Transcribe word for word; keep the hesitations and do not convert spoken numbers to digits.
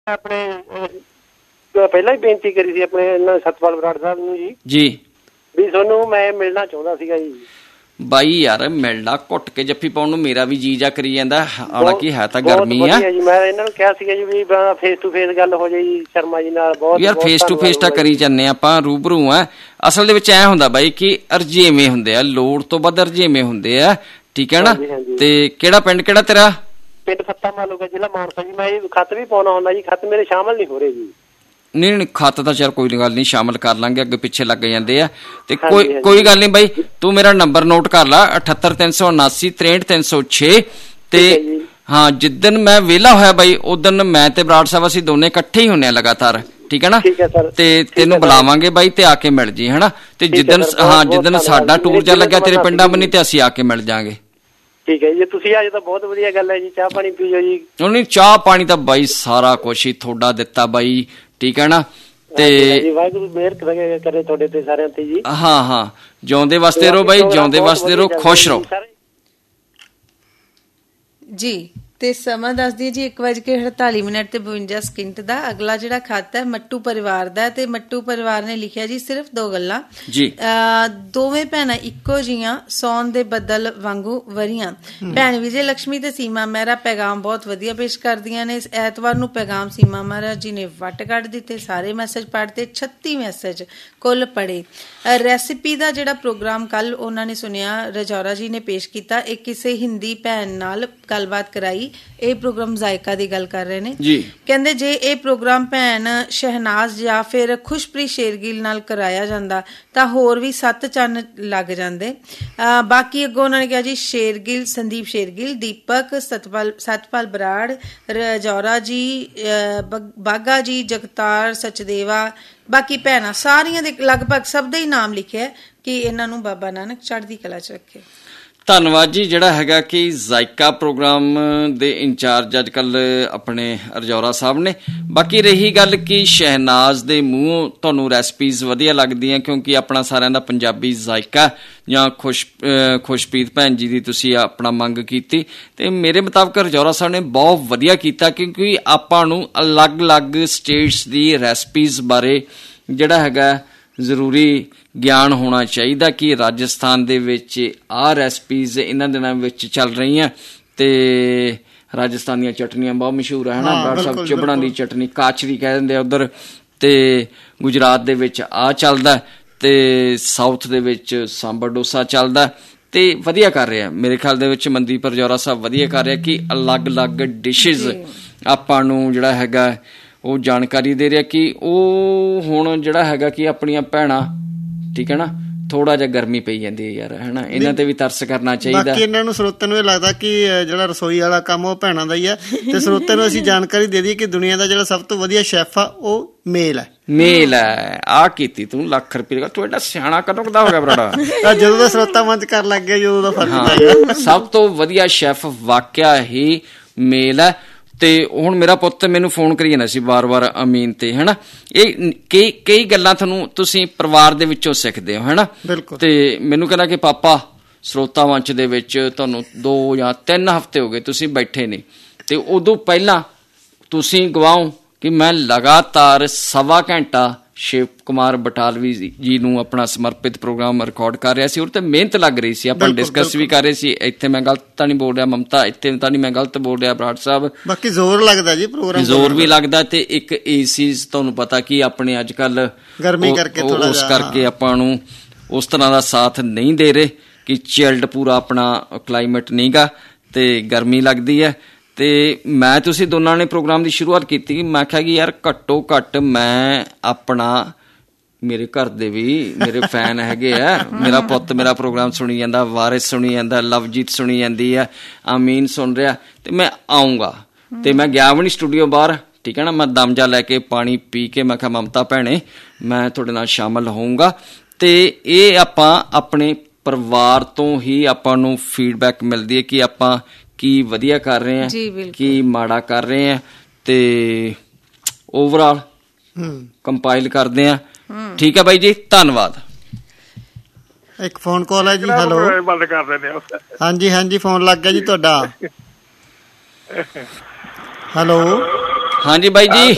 ਆਪਣੇ ਪਹਿਲਾਂ ਹੀ ਬੇਨਤੀ ਕਰੀ ਸੀ ਆਪਣੇ ਸਤਪਾਲ ਬਰਾੜ ਸਾਹਿਬ ਨੂੰ ਜੀ ਜੀ ਵੀ ਤੁਹਾਨੂੰ ਮੈਂ ਮਿਲਣਾ ਚਾਹੁੰਦਾ ਸੀਗਾ ਜੀ। ਬਾਈ ਯਾਰ ਮਿਲਣਾ ਘੁੱਟ ਕੇ ਜੱਫੀ ਪਾਉਣ ਨੂੰ ਮੇਰਾ ਵੀ ਜੀ ਜਾ ਕਰੀ ਜਾਂਦਾ, ਹਾਲਾਂਕਿ ਹੈ ਤਾਂ ਗਰਮੀ ਆ ਜੀ। ਮੈਂ ਇਹਨਾਂ ਨੂੰ ਕਿਹਾ ਸੀਗਾ ਜੀ ਵੀ ਫੇਸ ਟੂ ਫੇਸ ਗੱਲ ਹੋ ਜਾਈ ਸ਼ਰਮਾ ਜੀ ਨਾਲ। ਬਹੁਤ ਯਾਰ ਫੇਸ ਟੂ ਫੇਸ ਤਾਂ ਕਰੀ ਜਾਂਦੇ ਆਪਾਂ, ਰੂਬਰੂ ਆ। ਅਸਲ ਦੇ ਵਿੱਚ ਐ ਹੁੰਦਾ ਬਾਈ ਕਿ ਰਜੇਵੇਂ ਹੁੰਦੇ ਆ, ਲੋੜ ਤੋਂ ਵੱਧ ਰਜੇਵੇਂ ਹੁੰਦੇ ਆ, ਠੀਕ ਹੈ ਨਾ। ਤੇ ਕਿਹੜਾ ਪਿੰਡ ਕਿਹੜਾ ਤੇਰਾ? ਪਿੰਡ ਫੱਤਾ ਮਾਲੂਗਾ, ਜ਼ਿਲ੍ਹਾ ਮਾਨਸਾ ਜੀ। ਮੈਂ ਖੱਤ ਵੀ ਪਾਉਣਾ ਹੁੰਦਾ ਜੀ, ਖੱਤ ਮੇਰੇ ਸ਼ਾਮਲ ਨਹੀਂ ਹੋ ਰਹੇ ਜੀ। ਨਹੀਂ ਨਹੀਂ ਖੱਤ ਤਾਂ ਚੱਲ ਕੋਈ ਗੱਲ ਨਹੀਂ, ਸ਼ਾਮਲ ਕਰ ਲਾਂਗੇ, ਅੱਗੇ ਪਿੱਛੇ ਲੱਗ ਜਾਂਦੇ ਆ। ਤੇ ਕੋਈ ਕੋਈ ਗੱਲ ਨਹੀਂ ਬਾਈ, ਤੂੰ ਮੇਰਾ ਨੰਬਰ ਨੋਟ ਕਰ ਲਾ, ਅਠੱਤਰ ਤਿੰਨ ਸੌ ਉਨਾਸੀ ਤਰੇਂਹਠ ਤਿੰਨ ਸੌ ਛੇ। ਤੇ ਹਾਂ, ਜਿੱਦਣ ਮੈਂ ਵਿਹਲਾ ਹੋਇਆ ਬਾਈ ਉਦਣ ਮੈਂ ਤੇ ਬਰਾੜ ਸਾਹਿਬ ਅਸੀਂ ਦੋਨੇ ਇਕੱਠੇ ਹੀ ਹੁੰਨੇ ਆ ਲਗਾਤਾਰ, ਠੀਕ ਹੈ ਨਾ। ਤੇ ਤੈਨੂੰ ਬੁਲਾਵਾਂਗੇ ਬਾਈ ਤੇ ਆ ਕੇ ਮਿਲ ਜੀ, ਹਨਾ। ਤੇ ਜਿੱਦਣ ਹਾਂ ਜਿੱਦਣ ਸਾਡਾ ਟੂਰ ਜਾ ਲੱਗਿਆ ਤੇਰੇ ਪਿੰਡਾਂ ਬੰਨੀ ਤੇ ਅਸੀਂ ਆ ਕੇ ਮਿਲ ਜਾਾਂਗੇ। ਠੀਕ ਹੈ ਜੀ, ਤੁਸੀਂ ਅੱਜ ਤਾਂ ਬਹੁਤ ਵਧੀਆ ਗੱਲ ਹੈ ਜੀ। ਚਾਹ ਪਾਣੀ ਪੀਓ ਜੀ। ਨਹੀਂ ਚਾਹ ਪਾਣੀ ਤਾਂ ਬਾਈ ਸਾਰਾ ਕੁਛ ਹੀ ਤੁਹਾਡਾ ਦਿੱਤਾ ਬਾਈ, ਠੀਕ ਹੈ ਨਾ। ਤੇ ਵਾਹਿਗੁਰੂ ਮਿਹਰ ਕਰੇ ਤੁਹਾਡੇ ਤੇ ਸਾਰਿਆਂ ਤੇ ਜੀ। ਹਾਂ ਹਾਂ, ਜਿਉਂਦੇ ਵਸਦੇ ਰਹੋ ਬਾਈ, ਜਿਉਂਦੇ ਵਸਦੇ ਰਹੋ, ਖੁਸ਼ ਰਹੋ ਜੀ। ਤੇ ਸਮਾਂ ਦੱਸ ਦਈਏ ਜੀ ਇੱਕ ਵੱਜ ਕੇ ਅੜਤਾਲੀ ਮਿੰਟ ਤੇ ਬਵੰਜਾ ਸਕਿੰਟ ਦਾ। ਅਗਲਾ ਜਿਹੜਾ ਖੱਤ ਹੈ ਮੱਟੂ ਪਰਿਵਾਰ ਦਾ, ਤੇ ਮੱਟੂ ਪਰਿਵਾਰ ਨੇ ਲਿਖਿਆ ਜੀ ਸਿਰਫ ਦੋ ਗੱਲਾਂ ਜੀ। ਦੋਵੇਂ ਭੈਣਾਂ ਇੱਕੋ ਜੀਆਂ, ਸੌਣ ਦੇ ਬੱਦਲ ਵਾਂਗੂ ਵਰੀਆਂ। ਭੈਣ ਵਿਜੇ ਲక్ష్ਮੀ ਤੇ ਸੀਮਾ ਮਹਿਰਾ ਪੈਗਾਮ ਬਹੁਤ ਵਧੀਆ ਪੇਸ਼ ਕਰਦੀਆਂ ਨੇ। ਐਤਵਾਰ ਨੂੰ ਪੈਗਾਮ ਸੀਮਾ ਮਹਿਰਾ ਜੀ ਨੇ ਵੱਟ ਕੱਢ ਦਿੱਤੇ, ਸਾਰੇ ਮੈਸੇਜ ਪੜ੍ਹਤੇ, ਛੱਤੀ ਮੈਸੇਜ ਕੁੱਲ ਪੜ੍ਹੇ। ਰੈਸਿਪੀ ਦਾ ਜਿਹੜਾ ਪ੍ਰੋਗਰਾਮ ਕੱਲ ਉਹਨਾਂ ਨੇ ਸੁਣਿਆ, ਰਜੌਰਾ ਜੀ ਨੇ ਪੇਸ਼ ਕੀਤਾ। ਇਹ ਕਿਸੇ ਹਿੰਦੀ ਭੈਣ ਨਾਲ ਗੱਲਬਾਤ ਕਰਾਈ। ਇਹ ਪ੍ਰੋਗਰਾਮ ਜ਼ਾਇਕਾ ਦੀ ਗੱਲ ਕਰ ਰਹੇ ਨੇ ਜੀ। ਕਹਿੰਦੇ ਜੇ ਇਹ ਪ੍ਰੋਗਰਾਮ ਭੈਣ ਸ਼ਹਿਨਾਜ਼ ਜਾਂ ਫਿਰ ਖੁਸ਼ਪ੍ਰੀਤ ਸ਼ੇਰਗਿੱਲ ਨਾਲ ਕਰਾਇਆ ਜਾਂਦਾ ਤਾਂ ਹੋਰ ਵੀ ਸੱਤ ਚੰਨ ਲੱਗ ਜਾਂਦੇ। ਬਾਕੀ ਅੱਗੋਂ ਉਹਨਾਂ ਨੇ ਕਿਹਾ ਜੀ ਸ਼ੇਰਗਿੱਲ, ਸੰਦੀਪ ਸ਼ੇਰਗਿੱਲ, ਦੀਪਕ, ਸਤਪਾਲ ਸਤਪਾਲ ਬਰਾੜ, ਰਜੌਰਾ ਜੀ, ਬਾਗਾ ਜੀ, ਜਗਤਾਰ ਸਚਦੇਵਾ, ਬਾਕੀ ਭੈਣਾਂ ਸਾਰੀਆਂ ਦੇ ਲਗਭਗ ਸਭ ਦੇ ਹੀ ਨਾਮ ਲਿਖਿਆ ਕਿ ਇਹਨਾਂ ਨੂੰ ਬਾਬਾ ਨਾਨਕ ਚੜ੍ਹਦੀ ਕਲਾ ਚ ਰੱਖੇ। ਧੰਨਵਾਦ ਜੀ। ਜਿਹੜਾ ਹੈਗਾ ਕਿ ਜ਼ਾਇਕਾ ਪ੍ਰੋਗਰਾਮ ਦੇ ਇੰਚਾਰਜ ਅੱਜ ਕੱਲ ਆਪਣੇ ਰਜੌਰਾ ਸਾਹਿਬ ਨੇ। ਬਾਕੀ ਰਹੀ ਗੱਲ ਕਿ ਸ਼ਹਿਨਾਜ਼ ਦੇ ਮੂੰਹੋਂ ਤੁਹਾਨੂੰ ਰੈਸਪੀਜ਼ ਵਧੀਆ ਲੱਗਦੀਆਂ ਕਿਉਂਕਿ ਆਪਣਾ ਸਾਰਿਆਂ ਦਾ ਪੰਜਾਬੀ ਜ਼ਾਇਕਾ, ਜਾਂ ਖੁਸ਼ ਖੁਸ਼ਪ੍ਰੀਤ ਭੈਣ ਜੀ ਦੀ ਤੁਸੀਂ ਆਪਣਾ ਮੰਗ ਕੀਤੀ, ਤੇ ਮੇਰੇ ਮੁਤਾਬਕ ਰਜੌਰਾ ਸਾਹਿਬ ਨੇ ਬਹੁਤ ਵਧੀਆ ਕੀਤਾ ਕਿਉਂਕਿ ਆਪਾਂ ਨੂੰ ਅਲੱਗ-ਅਲੱਗ ਸਟੇਟਸ ਦੀ ਰੈਸਪੀਜ਼ ਬਾਰੇ ਜਿਹੜਾ ਹੈਗਾ ਜ਼ਰੂਰੀ ਗਿਆਨ ਹੋਣਾ ਚਾਹੀਦਾ ਕਿ ਰਾਜਸਥਾਨ ਦੇ ਵਿੱਚ ਆਹ ਰੈਸਪੀਜ਼ ਇਹਨਾਂ ਦਿਨਾਂ ਵਿੱਚ ਚੱਲ ਰਹੀਆਂ। ਤੇ ਰਾਜਸਥਾਨ ਦੀਆਂ ਚਟਨੀਆਂ ਬਹੁਤ ਮਸ਼ਹੂਰ ਹੈ ਨਾ, ਬਰਾੜ ਸਾਹਿਬ ਚਿਬੜਾਂ ਦੀ ਚਟਨੀ, ਕਾਚਰੀ ਕਹਿ ਦਿੰਦੇ ਆ ਉੱਧਰ, ਤੇ ਗੁਜਰਾਤ ਦੇ ਵਿੱਚ ਆਹ ਚੱਲਦਾ, ਤੇ ਸਾਊਥ ਦੇ ਵਿੱਚ ਸਾਂਬਰ ਡੋਸਾ ਚੱਲਦਾ। ਤੇ ਵਧੀਆ ਕਰ ਰਿਹਾ ਮੇਰੇ ਖਿਆਲ ਦੇ ਵਿੱਚ ਮਨਦੀਪ ਰਜੌਰਾ ਸਾਹਿਬ, ਵਧੀਆ ਕਰ ਰਿਹਾ ਕਿ ਅਲੱਗ-ਅਲੱਗ ਡਿਸ਼ਿਜ਼ ਆਪਾਂ ਨੂੰ ਜਿਹੜਾ ਹੈਗਾ ਉਹ ਜਾਣਕਾਰੀ ਦੇ ਰਿਹਾ ਕਿ ਉਹ ਹੁਣ ਜਿਹੜਾ ਹੈਗਾ ਕਿ ਆਪਣੀਆਂ ਭੈਣਾਂ, ਠੀਕ ਹੈ ਨਾ, ਥੋੜਾ ਜਿਹਾ ਗਰਮੀ ਪਈ ਜਾਂਦੀ ਹੈ ਯਾਰ, ਹਨਾ, ਇਹਨਾਂ ਤੇ ਵੀ ਤਰਸ ਕਰਨਾ ਚਾਹੀਦਾ। ਬਾਕੀ ਇਹਨਾਂ ਨੂੰ ਸਰੋਤਿਆਂ ਨੂੰ ਇਹ ਲੱਗਦਾ ਕਿ ਜਿਹੜਾ ਰਸੋਈ ਵਾਲਾ ਕੰਮ ਉਹ ਭੈਣਾਂ ਦਾ ਹੀ ਆ, ਤੇ ਸਰੋਤਿਆਂ ਨੂੰ ਅਸੀਂ ਜਾਣਕਾਰੀ ਦੇ ਦਈਏ ਕਿ ਦੁਨੀਆ ਦਾ ਜਿਹੜਾ ਸਭ ਤੋਂ ਵਧੀਆ ਸ਼ੈਫ ਆ ਉਹ ਮੇਲ ਹੈ। ਮੇਲ ਹੈ। ਆਹ ਕੀਤੀ ਤੂੰ ਲੱਖ ਰੁਪਏ, ਤੂੰ ਐਡਾ ਸਿਆਣਾ ਕਦੋਂ ਕਦਾ ਹੋ ਗਿਆ ਬਰਾੜਾ? ਜਦੋਂ ਦਾ ਸਰੋਤਾ ਮੰਚ ਕਰ ਲੱਗ ਗਿਆ ਜਦੋਂ ਦਾ ਫਰਕ ਪੈ ਗਿਆ। ਸਭ ਤੋਂ ਵਧੀਆ ਸ਼ੈਫ ਵਾਕਿਆ ਹੀ ਮੇਲ ਹੈ। ਤੇ ਹੁਣ ਮੇਰਾ ਪੁੱਤ ਮੈਨੂੰ ਫੋਨ ਕਰੀ ਜਾਂਦਾ ਸੀ ਵਾਰ ਵਾਰ ਅਮੀਨ ਤੇ, ਹਨਾ। ਇਹ ਕਈ ਕਈ ਗੱਲਾਂ ਤੁਹਾਨੂੰ ਤੁਸੀਂ ਪਰਿਵਾਰ ਦੇ ਵਿੱਚੋਂ ਸਿੱਖਦੇ ਹੋ, ਹਨਾ। ਤੇ ਮੈਨੂੰ ਕਹਿੰਦਾ ਕਿ ਪਾਪਾ ਸਰੋਤਾ ਮੰਚ ਦੇ ਵਿੱਚ ਤੁਹਾਨੂੰ ਦੋ ਜਾਂ ਤਿੰਨ ਹਫ਼ਤੇ ਹੋ ਗਏ ਤੁਸੀਂ ਬੈਠੇ ਨੇ, ਤੇ ਉਦੋਂ ਪਹਿਲਾਂ ਤੁਸੀਂ ਗਵਾਓ ਕਿ ਮੈਂ ਲਗਾਤਾਰ ਸਵਾ ਘੰਟਾ ਸ਼ਿਵ ਕੁਮਾਰ ਬਟਾਲਵੀ ਜੀ ਨੂੰ ਆਪਣਾ ਸਮਰਪਿਤ ਪ੍ਰੋਗਰਾਮ ਰਿਕਾਰਡ ਕਰ ਰਿਹਾ ਸੀ। ਉਹਦੇ ਤੇ ਮਿਹਨਤ ਲੱਗ ਰਹੀ ਸੀ, ਆਪਾਂ ਡਿਸਕਸ ਵੀ ਕਰ ਰਹੇ ਸੀ। ਇੱਥੇ ਮੈਂ ਗਲਤ ਤਾਂ ਨਹੀਂ ਬੋਲ ਰਿਹਾ ਮਮਤਾ, ਇੱਥੇ ਤਾਂ ਨਹੀਂ ਮੈਂ ਗਲਤ ਬੋਲ ਰਿਹਾ ਬਰਾੜ ਸਾਹਿਬ। ਬਾਕੀ ਜ਼ੋਰ ਲੱਗਦਾ ਜੀ ਪ੍ਰੋਗਰਾਮ, ਜ਼ੋਰ ਵੀ ਲੱਗਦਾ। ਤੇ ਇੱਕ ਏਸੀ ਤੁਹਾਨੂੰ ਪਤਾ ਕਿ ਆਪਣੇ ਅੱਜ ਕੱਲ ਗਰਮੀ ਕਰਕੇ ਥੋੜਾ ਉਸ ਕਰਕੇ ਆਪਾਂ ਨੂੰ ਉਸ ਤਰ੍ਹਾਂ ਦਾ ਸਾਥ ਨਹੀਂ ਦੇ ਰਹੇ ਕਿ ਚਿਲਡ ਪੂਰਾ ਆਪਣਾ ਕਲਾਈਮੇਟ ਨਹੀਂ ਗਾ, ਤੇ ਗਰਮੀ ਲੱਗਦੀ ਹੈ। ਤੇ ਮੈਂ ਤੁਸੀਂ ਦੋਨਾਂ ਨੇ ਪ੍ਰੋਗਰਾਮ ਦੀ ਸ਼ੁਰੂਆਤ ਕੀਤੀ, ਮੈਂ ਕਿਹਾ ਕਿ ਯਾਰ ਘੱਟੋ ਘੱਟ ਮੈਂ ਆਪਣਾ, ਮੇਰੇ ਘਰ ਦੇ ਵੀ ਮੇਰੇ ਫੈਨ ਹੈਗੇ ਆ, ਮੇਰਾ ਪੁੱਤ ਮੇਰਾ ਪ੍ਰੋਗਰਾਮ ਸੁਣੀ ਜਾਂਦਾ, ਵਾਰਿਸ ਸੁਣੀ ਜਾਂਦਾ, ਲਵਜੀਤ ਸੁਣੀ ਜਾਂਦੀ ਆ, ਆਮੀਨ ਸੁਣ ਰਿਹਾ, ਤੇ ਮੈਂ ਆਊਂਗਾ। ਤੇ ਮੈਂ ਗਿਆ ਵੀ ਨਹੀਂ ਸਟੂਡੀਓ ਬਾਹਰ, ਠੀਕ ਹੈ ਨਾ। ਮੈਂ ਦਮ ਜਾ ਲੈ ਕੇ ਪਾਣੀ ਪੀ ਕੇ ਮੈਂ ਕਿਹਾ ਮਮਤਾ ਭੈਣੇ ਮੈਂ ਤੁਹਾਡੇ ਨਾਲ ਸ਼ਾਮਲ ਹੋਊਂਗਾ। ਤੇ ਇਹ ਆਪਾਂ ਆਪਣੇ ਪਰਿਵਾਰ ਤੋਂ ਹੀ ਆਪਾਂ ਨੂੰ ਫੀਡਬੈਕ ਮਿਲਦੀ ਹੈ ਕਿ ਆਪਾਂ ਕੀ ਵਧੀਆ ਕਰ ਰਹੇ ਹਾਂ, ਕੀ ਮਾੜਾ ਕਰ ਰਹੇ ਹਾਂ, ਤੇ ਓਵਰਆਲ ਕੰਪਾਈਲ ਕਰਦੇ ਹਾਂ। ਠੀਕ ਹੈ ਬਾਈ ਜੀ, ਧੰਨਵਾਦ। ਇੱਕ ਫੋਨ ਕਾਲ ਹੈ ਜੀ। ਹੈਲੋ, ਬੰਦ ਕਰ ਦਿੰਦੇ ਆ। ਹਾਂਜੀ ਹਾਂਜੀ, ਫੋਨ ਲੱਗ ਗਿਆ ਜੀ ਤੁਹਾਡਾ। ਹੈਲੋ, ਹਾਂਜੀ ਬਾਈ ਜੀ।